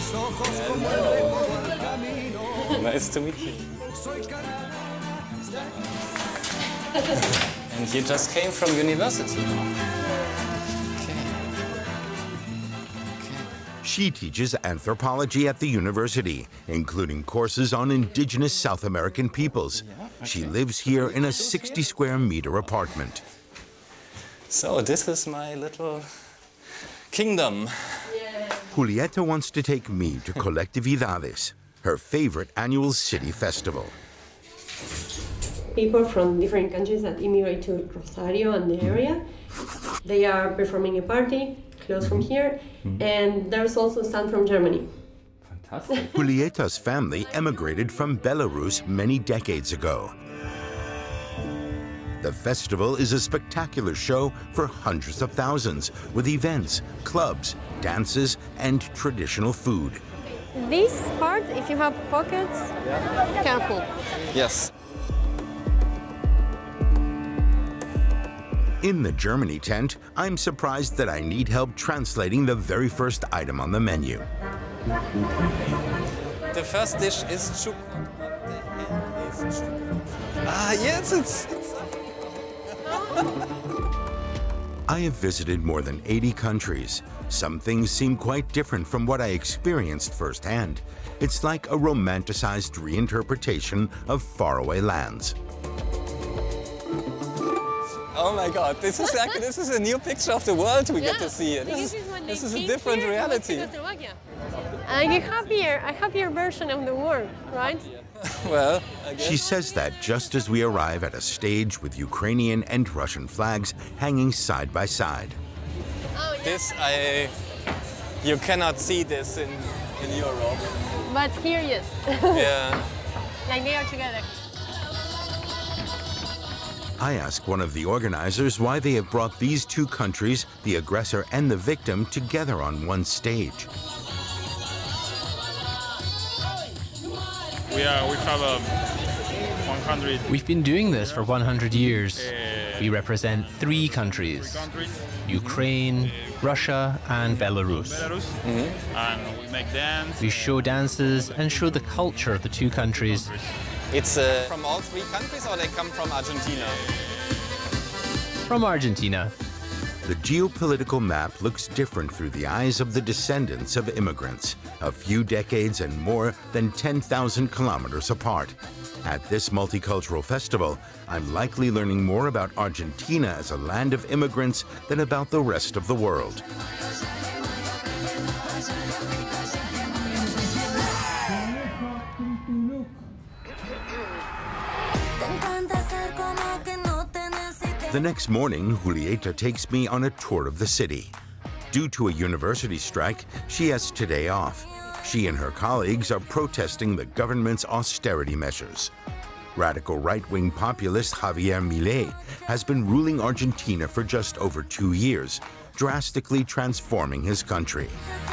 Nice to meet you. And you just came from university? She teaches anthropology at the university, including courses on indigenous South American peoples. She lives here in a 60-square-meter apartment. So this is my little kingdom. Julieta wants to take me to Colectividades, her favorite annual city festival. People from different countries that immigrate to Rosario and the area, they are performing a party close from here, and there's also some from Germany. Fantastic. Julieta's family emigrated from Belarus many decades ago. The festival is a spectacular show for hundreds of thousands, with events, clubs, dances, and traditional food. This part, if you have pockets, careful. Yes. In the Germany tent, I'm surprised that I need help translating the very first item on the menu. The first dish is chuk. Ah, yes, it's... I have visited more than 80 countries. Some things seem quite different from what I experienced firsthand. It's like a romanticized reinterpretation of faraway lands. Oh my God, this is a new picture of the world we get to see. This is a different reality. Like a happier version of the world, right? Well, I guess. She says that just as we arrive at a stage with Ukrainian and Russian flags hanging side by side. Oh, yeah. You cannot see this in Europe. But here, yes. Yeah. Like they are together. I ask one of the organizers why they have brought these two countries, the aggressor and the victim, together on one stage. We have 100. We've been doing this for 100 years. We represent three countries: Ukraine, Russia, and Belarus. And we make dance. We show dances and show the culture of the two countries. It's from all three countries, or they come from Argentina? From Argentina. The geopolitical map looks different through the eyes of the descendants of immigrants, a few decades and more than 10,000 kilometers apart. At this multicultural festival, I'm likely learning more about Argentina as a land of immigrants than about the rest of the world. The next morning, Julieta takes me on a tour of the city. Due to a university strike, she has today off. She and her colleagues are protesting the government's austerity measures. Radical right-wing populist Javier Milei has been ruling Argentina for just over 2 years, drastically transforming his country.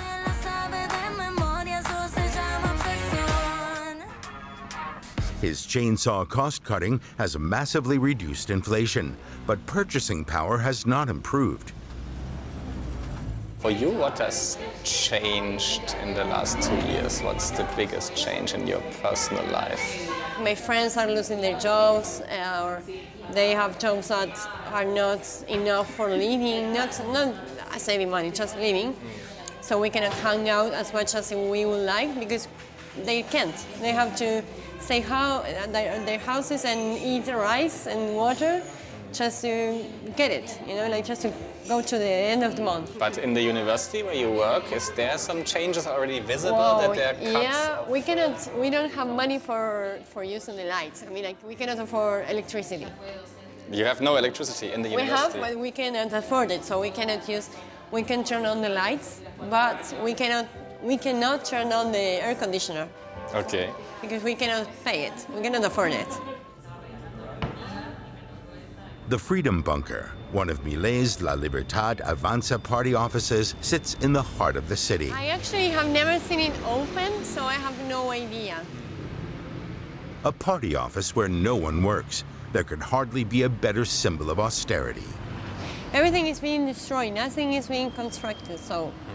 His chainsaw cost-cutting has massively reduced inflation, but purchasing power has not improved. For you, what has changed in the last 2 years? What's the biggest change in your personal life? My friends are losing their jobs, or they have jobs that are not enough for living, not saving money, just living. So we cannot hang out as much as we would like because they can't. They have to stay their houses and eat rice and water just to get it, you know, like just to go to the end of the month. But in the university where you work, is there some changes already visible that there are cuts? Yeah, we don't have money for using the lights. I mean, like, we cannot afford electricity. You have no electricity in the university? We have, but we cannot afford it, so we can turn on the lights, but we cannot turn on the air conditioner. Okay. Because we cannot pay it, we cannot afford it. The Freedom Bunker, one of Milei's La Libertad Avanza party offices, sits in the heart of the city. I actually have never seen it open, so I have no idea. A party office where no one works. There could hardly be a better symbol of austerity. Everything is being destroyed, nothing is being constructed, so